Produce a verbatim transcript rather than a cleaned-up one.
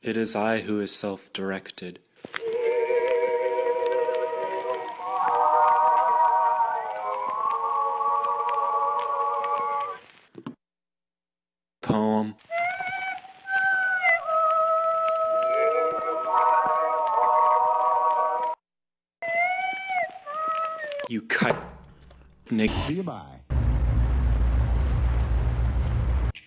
It is I who is self-directed. Poem. You cut, Nick. See you bye.